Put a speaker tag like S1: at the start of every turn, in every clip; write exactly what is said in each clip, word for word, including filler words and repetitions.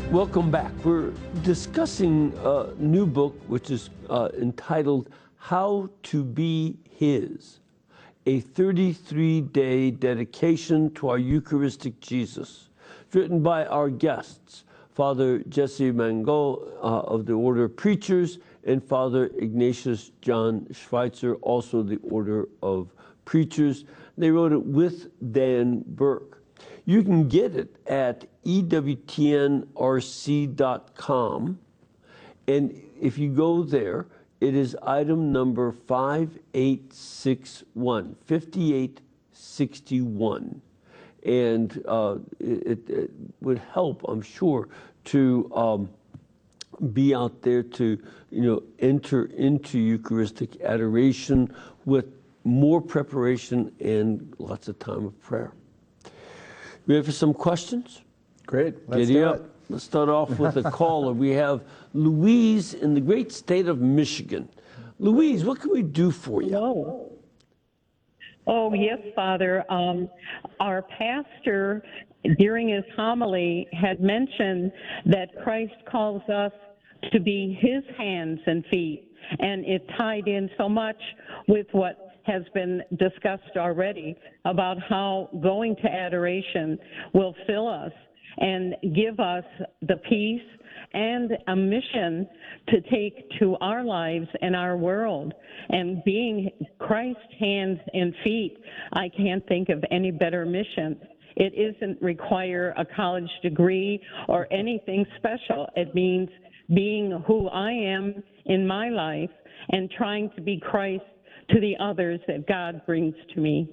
S1: Welcome back. We're discussing a new book which is uh, entitled How to Be His, a thirty-three day dedication to our Eucharistic Jesus. It's written by our guests, Father Jesse Mango uh, of the Order of Preachers and Father Ignatius John Schweitzer, also the Order of Preachers. They wrote it with Dan Burke. You can get it at E W T N R C dot com, and if you go there, it is item number five eight six one, fifty-eight sixty-one, and uh, it, it would help, I'm sure, to um, be out there to, you know, enter into Eucharistic adoration with more preparation and lots of time of prayer. Ready for some questions?
S2: Great. Let's
S1: Giddy
S2: do
S1: up.
S2: it.
S1: Let's start off with a caller. We have Louise in the great state of Michigan. Louise, what can we do for you?
S3: Hello. Oh, yes, Father. Um, our pastor, during his homily, had mentioned that Christ calls us to be his hands and feet, and it tied in so much with what has been discussed already about how going to adoration will fill us and give us the peace and a mission to take to our lives and our world. And being Christ's hands and feet, I can't think of any better mission. It isn't require a college degree or anything special. It means being who I am in my life and trying to be Christ to the others that God brings to me.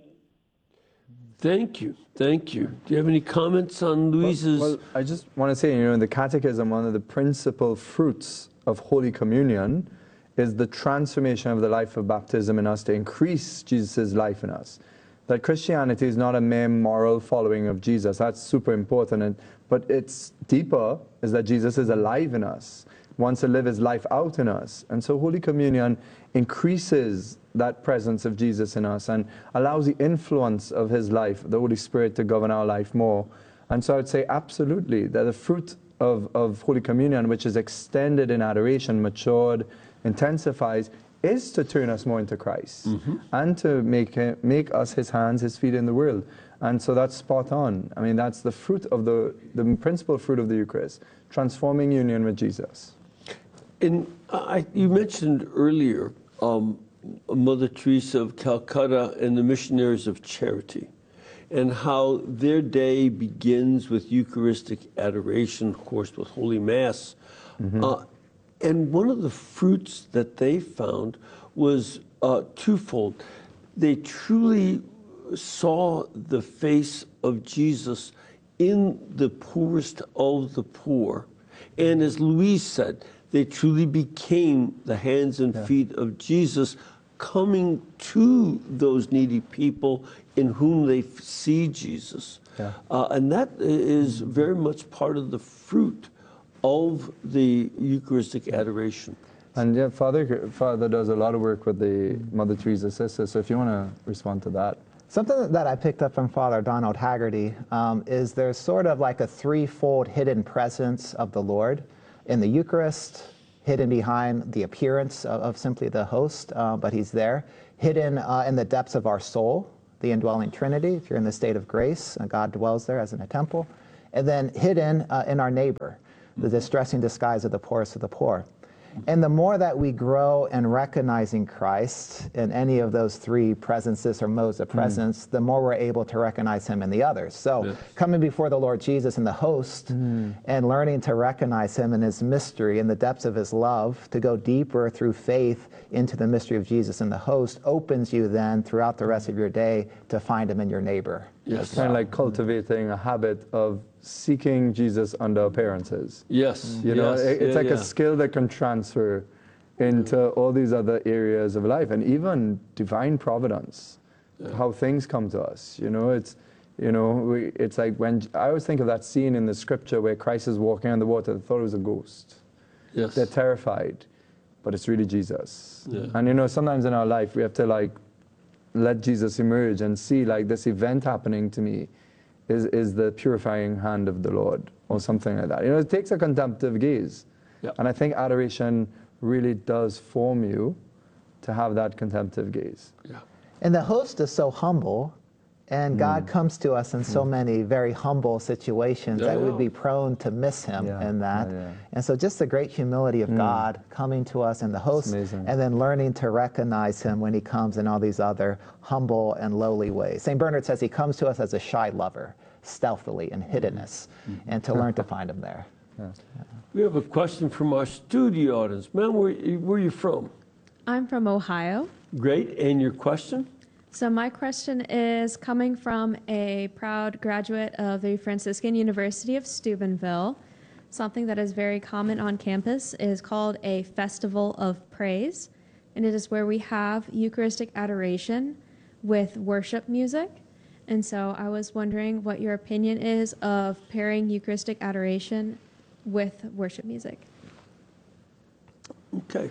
S1: Thank you. Thank you. Do you have any comments on Louise's?
S2: Well, well, I just want to say, you know, in the Catechism, one of the principal fruits of Holy Communion is the transformation of the life of baptism in us to increase Jesus' life in us. That Christianity is not a mere moral following of Jesus. That's super important. And, but it's deeper, is that Jesus is alive in us, wants to live his life out in us. And so Holy Communion increases that presence of Jesus in us and allows the influence of his life, the Holy Spirit, to govern our life more. And so I would say absolutely that the fruit of, of Holy Communion, which is extended in adoration, matured, intensifies, is to turn us more into Christ, mm-hmm. and to make, make us his hands, his feet in the world. And so that's spot on. I mean, that's the fruit of the, the principal fruit of the Eucharist, transforming union with Jesus.
S1: And I, you mentioned earlier um, Mother Teresa of Calcutta and the Missionaries of Charity, and how their day begins with Eucharistic adoration, of course, with Holy Mass. Mm-hmm. uh, and one of the fruits that they found was uh, twofold. They truly saw the face of Jesus in the poorest of the poor. And as Louise said, they truly became the hands and yeah. feet of Jesus, coming to those needy people in whom they see Jesus. Yeah. Uh, and that is very much part of the fruit of the Eucharistic adoration.
S2: And yeah, Father, Father does a lot of work with the Mother Teresa sisters, so if you want to respond to that.
S4: Something that I picked up from Father Donald Haggerty um, is there's sort of like a threefold hidden presence of the Lord in the Eucharist, hidden behind the appearance of, of simply the host, uh, but he's there. Hidden uh, in the depths of our soul, the indwelling Trinity. If you're in the state of grace, uh, God dwells there as in a temple. And then hidden uh, in our neighbor, the distressing disguise of the poorest of the poor. And the more that we grow in recognizing Christ in any of those three presences or modes of presence, mm. the more we're able to recognize him in the others. So yes. coming before the Lord Jesus in the host mm. and learning to recognize him in his mystery, in the depths of his love, to go deeper through faith into the mystery of Jesus in the host, opens you then throughout the rest of your day to find him in your neighbor.
S2: Yes. It's kind of like cultivating a habit of seeking Jesus under appearances.
S1: Yes.
S2: You know,
S1: yes.
S2: it, it's
S1: yeah,
S2: like
S1: yeah.
S2: a skill that can transfer into all these other areas of life, and even divine providence, yeah. how things come to us. You know, it's, you know, we, it's like when, I always think of that scene in the scripture where Christ is walking on the water, they thought it was a ghost.
S1: Yes.
S2: They're terrified, but it's really Jesus.
S1: Yeah.
S2: And you know, sometimes in our life, we have to like, let Jesus emerge and see like this event happening to me is, is the purifying hand of the Lord, or something like that. You know, it takes a contemplative gaze.
S1: Yeah.
S2: And I think adoration really does form you to have that contemplative gaze.
S1: Yeah.
S4: And the host is so humble, and God comes to us in so many very humble situations
S1: Yeah,
S4: that
S1: yeah.
S4: we'd be prone to miss him
S2: Yeah,
S4: in that.
S2: yeah, yeah.
S4: And so just the great humility of God coming to us in the host,
S2: amazing.
S4: and then learning to recognize him when he comes in all these other humble and lowly ways. Saint Bernard says he comes to us as a shy lover, stealthily in hiddenness, and to learn to find him there.
S1: We have a question from our studio audience. Ma'am, where, where are you from?
S5: I'm from Ohio.
S1: Great. And your question?
S5: So my question is coming from a proud graduate of the Franciscan University of Steubenville. Something that is very common on campus is called a Festival of Praise, and it is where we have Eucharistic adoration with worship music. And so I was wondering what your opinion is of pairing Eucharistic adoration with worship music.
S1: Okay.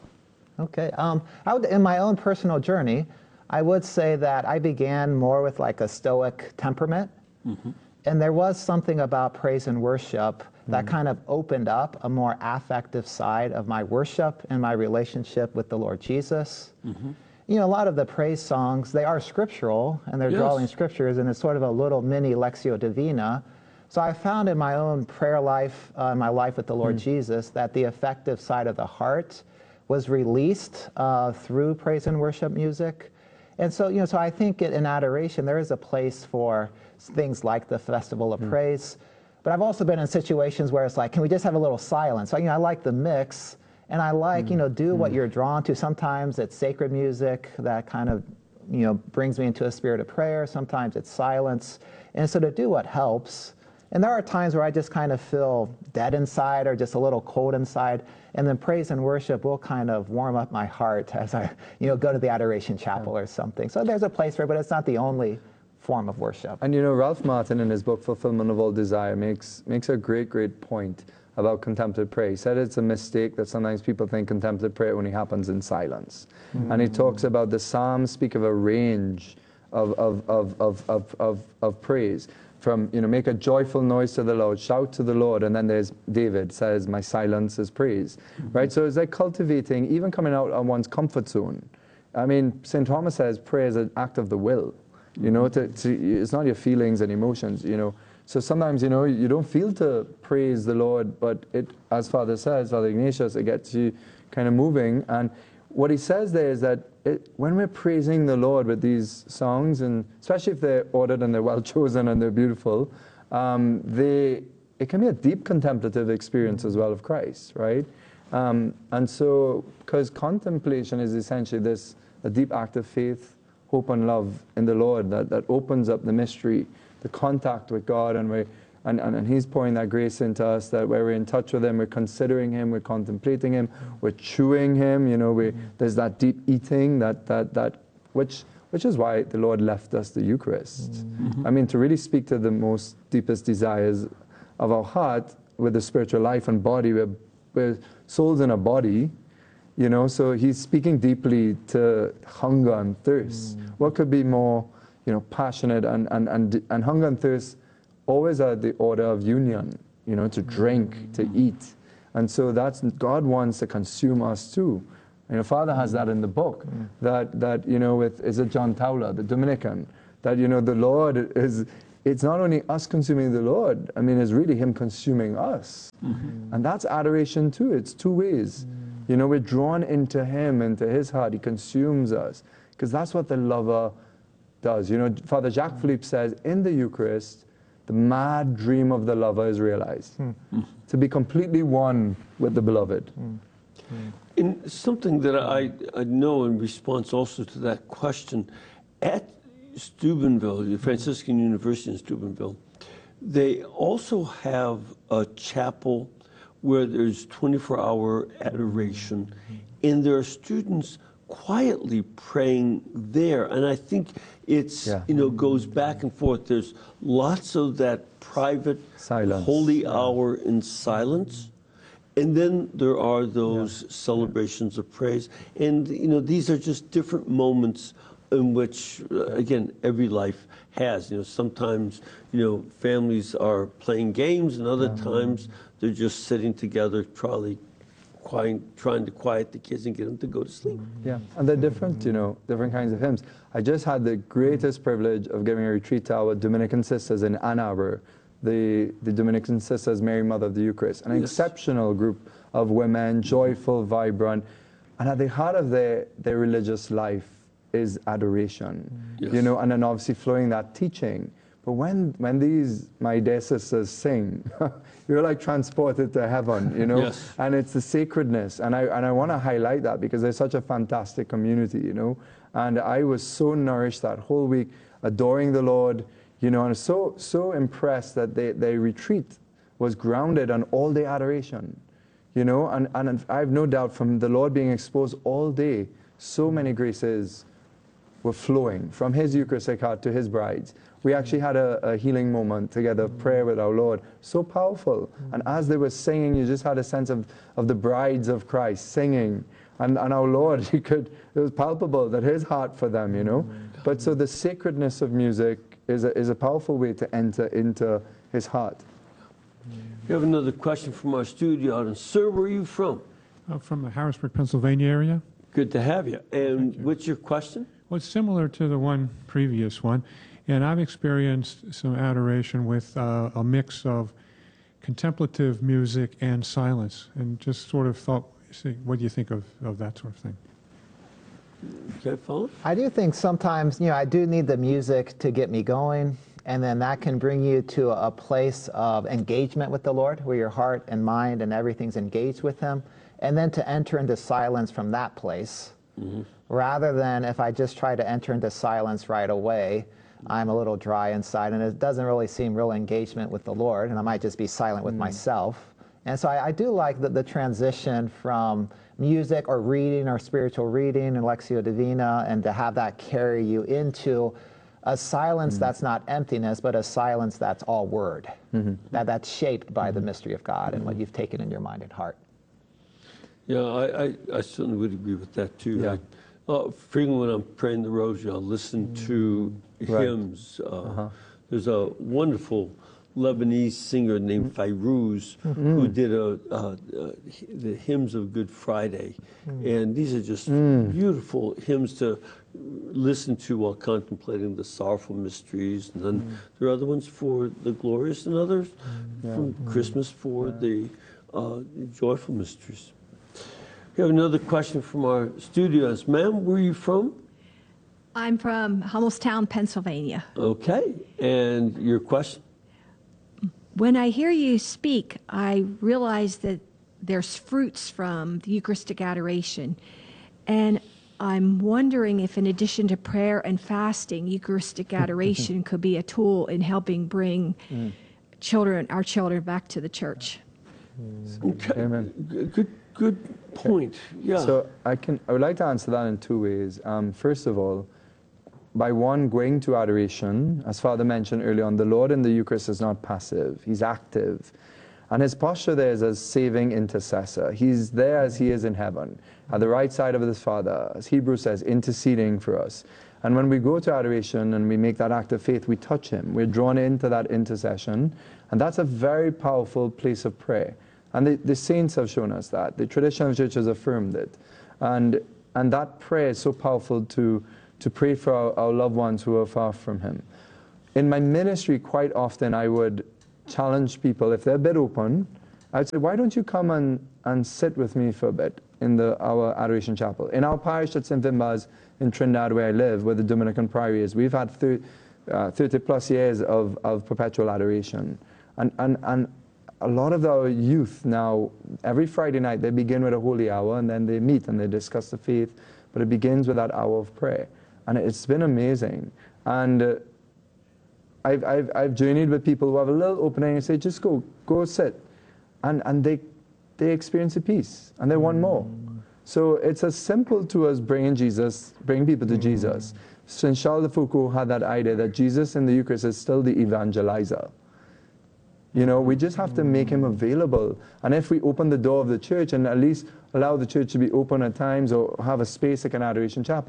S4: Okay. Um, I would, in my own personal journey, I would say that I began more with like a Stoic temperament. Mm-hmm. And there was something about praise and worship that kind of opened up a more affective side of my worship and my relationship with the Lord Jesus. Mm-hmm. You know, a lot of the praise songs, they are scriptural, and they're
S1: Yes.
S4: drawing scriptures, and it's sort of a little mini Lectio Divina. So I found in my own prayer life, uh, my life with the Lord Jesus, that the affective side of the heart was released uh, through praise and worship music. And so, you know, so I think in adoration, there is a place for things like the Festival of Praise. But I've also been in situations where it's like, can we just have a little silence? So, you know, I like the mix, and I like, you know, do what you're drawn to. Sometimes it's sacred music that kind of, you know, brings me into a spirit of prayer. Sometimes it's silence. And so to do what helps. And there are times where I just kind of feel dead inside or just a little cold inside. And then praise and worship will kind of warm up my heart as I, you know, go to the adoration chapel or something. So there's a place for it, but it's not the only form of worship.
S2: And you know, Ralph Martin in his book Fulfillment of All Desire makes makes a great, great point about contemplative prayer. He said it's a mistake that sometimes people think contemplative prayer only happens in silence. Mm. And he talks about the Psalms speak of a range of of, of, of, of, of, of praise. From, you know, make a joyful noise to the Lord, shout to the Lord, and then there's David says, my silence is praise, mm-hmm. right? So it's like cultivating, even coming out of one's comfort zone. I mean, Saint Thomas says prayer is an act of the will, you know, to, to, it's not your feelings and emotions, you know. So sometimes, you know, you don't feel to praise the Lord, but it, as Father says, Father Ignatius, it gets you kind of moving. And what he says there is that it, when we're praising the Lord with these songs, and especially if they're ordered and they're well chosen and they're beautiful, um, they, it can be a deep contemplative experience as well of Christ, right? Um, and so, because contemplation is essentially this, a deep act of faith, hope and love in the Lord that, that opens up the mystery, the contact with God, and we And, and, and he's pouring that grace into us, that where we're in touch with him, we're considering him, we're contemplating him, we're chewing him, you know, we, there's that deep eating, that, that, that, which, which is why the Lord left us the Eucharist. Mm-hmm. I mean, to really speak to the most deepest desires of our heart with the spiritual life and body, we're, we're souls in a body, you know, so he's speaking deeply to hunger and thirst. Mm. What could be more, you know, passionate, and, and, and, and hunger and thirst always at the order of union, you know, to drink, mm-hmm. to eat. And so that's, God wants to consume us too. You know, Father has that in the book, mm-hmm. that, that, you know, with, is it John Towler, the Dominican, that, you know, the Lord is, it's not only us consuming the Lord, I mean, it's really him consuming us. Mm-hmm. And that's adoration too, it's two ways. Mm-hmm. You know, we're drawn into him, into his heart, he consumes us. Because that's what the lover does. You know, Father Jacques Philippe says, in the Eucharist, the mad dream of the lover is realized. Mm. To be completely one with the beloved. Mm.
S1: Mm. And something that I, I know in response also to that question, at Steubenville, the Franciscan University in Steubenville, they also have a chapel where there's twenty-four hour adoration, and there are students quietly praying there. And I think it's, yeah. you know, goes back and forth. There's lots of that private silence. Holy yeah. hour in silence. And then there are those yeah. celebrations yeah. of praise. And, you know, these are just different moments in which, uh, again, every life has. You know, sometimes, you know, families are playing games, and other times they're just sitting together, probably quiet, trying to quiet the kids and get them to go to sleep.
S2: Yeah, and they're different, you know, different kinds of hymns. I just had the greatest privilege of giving a retreat to our Dominican sisters in Ann Arbor, the, the Dominican Sisters, Mary Mother of the Eucharist, an
S1: Yes.
S2: exceptional group of women, joyful, vibrant, and at the heart of their, their religious life is adoration,
S1: Yes.
S2: you know, and then obviously flowing that teaching. But when, when these, my dear sisters, sing, you're like transported to heaven, you know?
S1: Yes.
S2: And it's the sacredness. And I, and I want to highlight that because they're such a fantastic community, you know? And I was so nourished that whole week, adoring the Lord, you know, and so, so impressed that they, their retreat was grounded on all day adoration, you know? And, and I have no doubt from the Lord being exposed all day, so many graces were flowing from his Eucharistic heart to his brides. We actually had a, a healing moment together, prayer with our Lord, so powerful. And as they were singing, you just had a sense of, of the brides of Christ singing. And, and our Lord, he could, it was palpable that his heart for them, you know. But so the sacredness of music is a, is a powerful way to enter into his heart.
S1: We have another question from our studio audience. Sir, where are you from?
S6: Uh, from the Harrisburg, Pennsylvania area.
S1: Good to have you. And
S6: you.
S1: what's your question?
S6: Well, it's similar to the one previous one, and I've experienced some adoration with uh, a mix of contemplative music and silence, and just sort of thought, see, what do you think of, of that sort of thing?
S1: Okay, Philip?
S4: I do think sometimes, you know, I do need the music to get me going, and then that can bring you to a place of engagement with the Lord, where your heart and mind and everything's engaged with him, and then to enter into silence from that place. Mm-hmm. Rather than if I just try to enter into silence right away, I'm a little dry inside, and it doesn't really seem real engagement with the Lord, and I might just be silent with mm. myself. And so I, I do like the, the transition from music or reading or spiritual reading and Lectio Divina, and to have that carry you into a silence mm. that's not emptiness, but a silence that's all word, mm-hmm. that, that's shaped by mm-hmm. the mystery of God mm-hmm. and what you've taken in your mind and heart.
S1: Yeah, I, I, I certainly would agree with that too.
S2: Yeah.
S1: I, uh, frequently when I'm praying the rosary, I'll listen to
S2: right.
S1: hymns. Uh,
S2: uh-huh.
S1: There's a wonderful Lebanese singer named Fairuz
S2: mm-hmm.
S1: who did a, uh, uh, the hymns of Good Friday. Mm. And these are just
S2: mm.
S1: beautiful hymns to listen to while contemplating the sorrowful mysteries. And then mm. there are other ones for the glorious and others mm. from yeah. Christmas for yeah. the uh, joyful mysteries. We have another question from our studios. Ma'am, where are you from?
S7: I'm from Hummelstown, Pennsylvania.
S1: Okay, and your question?
S7: When I hear you speak, I realize that there's fruits from the Eucharistic adoration. And I'm wondering if, in addition to prayer and fasting, Eucharistic adoration could be a tool in helping bring mm. children, our children, back to the church.
S1: Okay.
S2: Amen.
S1: Good, good point. Yeah.
S2: So I can, I would like to answer that in two ways. Um, first of all, by one, going to adoration, as Father mentioned earlier on, the Lord in the Eucharist is not passive, he's active. And his posture there is as saving intercessor. He's there as he is in heaven, at the right side of his Father, as Hebrews says, interceding for us. And when we go to adoration and we make that act of faith, we touch him. We're drawn into that intercession. And that's a very powerful place of prayer. And the, the saints have shown us that. The tradition of the church has affirmed it. And, and that prayer is so powerful to, to pray for our, our loved ones who are far from him. In my ministry, quite often I would challenge people, if they're a bit open, I'd say, why don't you come and, and sit with me for a bit in the, our Adoration Chapel. In our parish at Saint Vimbaz in Trinidad, where I live, where the Dominican Priory is, we've had thirty, uh, thirty plus years of, of perpetual adoration. And, and, and a lot of our youth now, every Friday night, they begin with a holy hour, and then they meet and they discuss the faith, but it begins with that hour of prayer. And it's been amazing. And uh, I've, I've, I've journeyed with people who have a little opening and say, just go, go sit. And, and they, they experience a peace, and they want more. So it's as simple to us bringing Jesus, bringing people to Jesus. Saint Charles de Foucault had that idea that Jesus in the Eucharist is still the evangelizer. You know, we just have to make him available. And if we open the door of the church and at least allow the church to be open at times or have a space like an adoration chapel,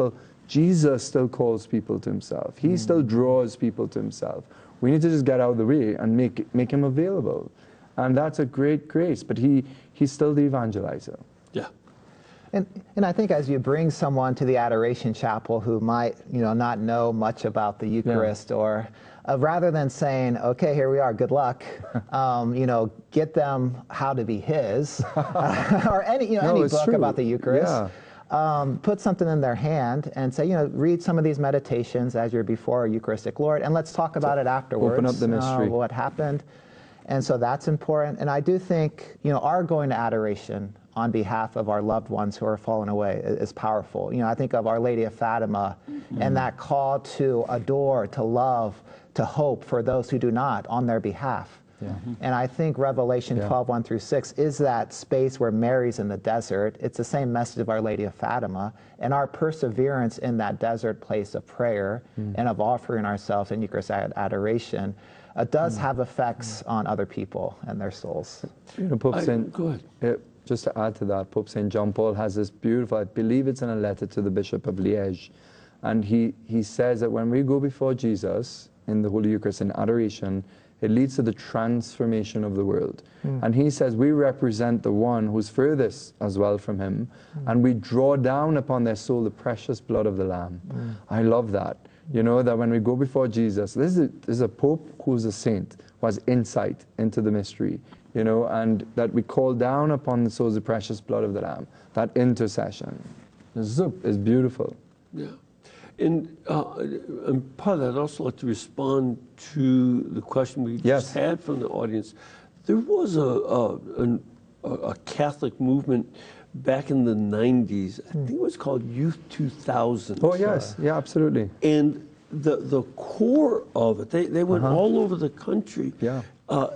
S2: Jesus still calls people to himself. He mm. still draws people to himself. We need to just get out of the way and make, make him available. And that's a great grace, but he, he's still the evangelizer.
S1: Yeah.
S4: And, and I think as you bring someone to the Adoration Chapel who might, you know, not know much about the Eucharist, yeah. or uh, rather than saying, okay, here we are, good luck, um, you know, get them how to be his, uh, or any, you know, no, any book true. about the Eucharist. Yeah. Um, put something in their hand and say, you know, read some of these meditations as you're before our Eucharistic Lord, and let's talk about it afterwards.
S2: Open up the mystery.
S4: Uh, what happened. And so that's important. And I do think, you know, our going to adoration on behalf of our loved ones who are fallen away is powerful. You know, I think of Our Lady of Fatima mm-hmm. and that call to adore, to love, to hope for those who do not on their behalf. Yeah. Mm-hmm. And I think Revelation yeah. twelve, one through six is that space where Mary's in the desert. It's the same message of Our Lady of Fatima. And our perseverance in that desert place of prayer mm. and of offering ourselves in Eucharistic adoration uh, does mm. have effects mm. on other people and their souls.
S2: You know, Pope
S1: I,
S2: Saint,
S1: go ahead.
S2: Uh, just to add to that, Pope Saint John Paul has this beautiful, I believe it's in a letter to the Bishop of Liège, and he, he says that when we go before Jesus in the Holy Eucharist in adoration, it leads to the transformation of the world. Mm. And he says we represent the one who's furthest as well from him, mm. and we draw down upon their soul the precious blood of the Lamb. Mm. I love that. You know, that when we go before Jesus, this is, a, this is a Pope who's a saint, who has insight into the mystery, you know, and that we call down upon the souls the precious blood of the Lamb, that intercession. Zup is beautiful.
S1: Yeah. And, uh, and part of that, I'd also like to respond to the question we
S2: yes.
S1: just had from the audience. There was a, a, an, a Catholic movement back in the nineties. I think it was called Youth two thousand.
S2: Oh, yes. Yeah, absolutely.
S1: And the, the core of it, they, they went uh-huh. all over the country
S2: yeah.
S1: uh,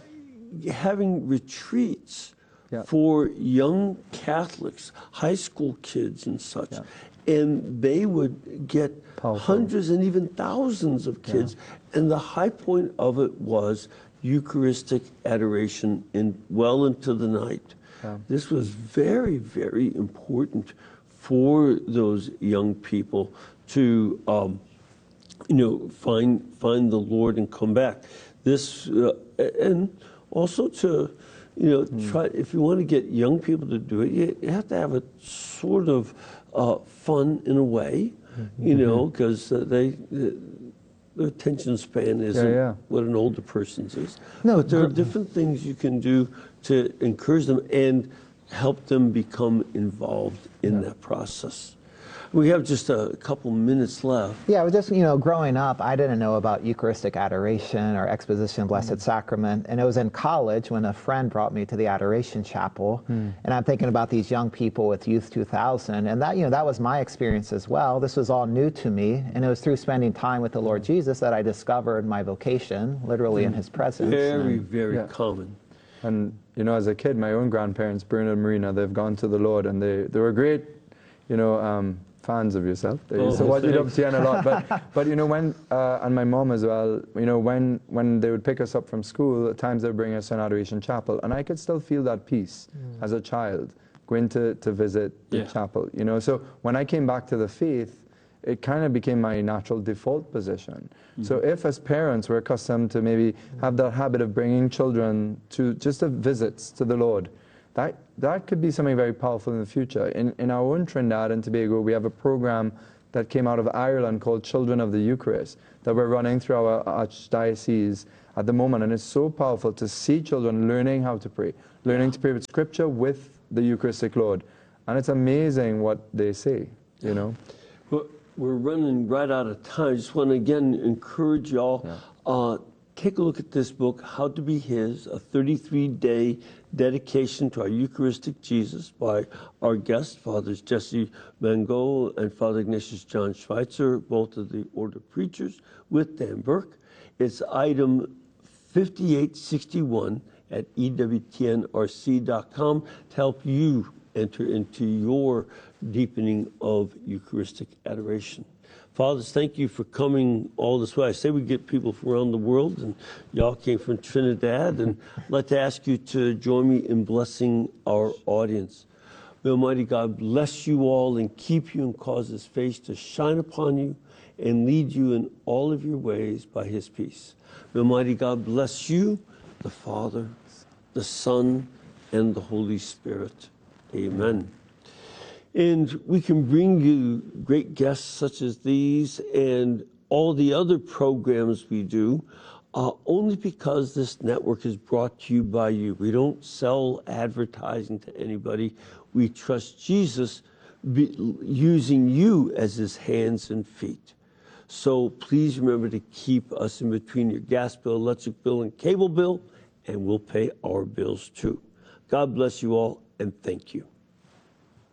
S1: having retreats
S2: yeah.
S1: for young Catholics, high school kids and such.
S2: Yeah.
S1: And they would get
S2: Powerful.
S1: hundreds and even thousands of kids. Yeah. And the high point of it was Eucharistic adoration in well into the night. Yeah. This was very, very important for those young people to, um, you know, find find the Lord and come back. This uh, and also to, you know, mm. try. If you want to get young people to do it, you, you have to have it sort of uh, fun in a way, mm-hmm. you know, because uh, they. Uh, the attention span isn't
S2: yeah, yeah.
S1: what an older person's is.
S4: No,
S1: but there are different things you can do to encourage them and help them become involved in yeah. that process. We have just a couple minutes left.
S4: Yeah, it was just, you know, growing up, I didn't know about Eucharistic adoration or Exposition of Blessed mm. Sacrament. And it was in college when a friend brought me to the Adoration Chapel. Mm. And I'm thinking about these young people with Youth two thousand. And that, you know, that was my experience as well. This was all new to me. And it was through spending time with the Lord Jesus that I discovered my vocation, literally mm. in his presence.
S1: Very,
S4: and,
S1: very
S2: yeah.
S1: common.
S2: And, you know, as a kid, my own grandparents, Bruno and Marina, they've gone to the Lord, and they, they were great, you know, um, fans of yourself. They used
S1: oh,
S2: to watch you up T N a lot. But, but you know, when, uh, and my mom as well, you know, when, when they would pick us up from school, at times they would bring us to an Adoration Chapel, and I could still feel that peace mm. as a child, going to, to visit the
S1: yeah.
S2: chapel, you know. So when I came back to the faith, it kind of became my natural default position. Mm-hmm. So if as parents we're accustomed to maybe have that habit of bringing children to just a visits to the Lord, that, that could be something very powerful in the future. In, in our own Trinidad and Tobago, we have a program that came out of Ireland called Children of the Eucharist that we're running through our archdiocese at the moment. And it's so powerful to see children learning how to pray, learning to pray with Scripture with the Eucharistic Lord. And it's amazing what they say, you know.
S1: Well, we're running right out of time. I just want to again encourage y'all.
S2: Yeah.
S1: Uh, take a look at this book, How to Be His, a thirty-three day dedication to our Eucharistic Jesus by our guests, Fathers Jesse Mango and Father Ignatius John Schweitzer, both of the Order Preachers, with Dan Burke. It's item fifty-eight sixty-one at E W T N R C dot com to help you enter into your deepening of Eucharistic adoration. Fathers, thank you for coming all this way. I say we get people from around the world, and y'all came from Trinidad, and I'd like to ask you to join me in blessing our audience. May Almighty God bless you all and keep you and cause his face to shine upon you and lead you in all of your ways by his peace. May Almighty God bless you, the Father, the Son, and the Holy Spirit. Amen. And we can bring you great guests such as these and all the other programs we do uh, only because this network is brought to you by you. We don't sell advertising to anybody. We trust Jesus be, using you as his hands and feet. So please remember to keep us in between your gas bill, electric bill, and cable bill, and we'll pay our bills too. God bless you all, and thank you.